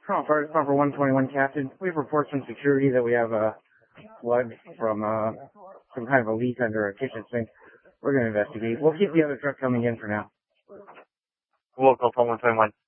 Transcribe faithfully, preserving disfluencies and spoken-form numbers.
Call for, call for one twenty-one, Captain. We've reported some security that we have a flood from uh, some kind of a leak under a kitchen sink. We're going to investigate. We'll keep the other truck coming in for now. Local one twenty-one.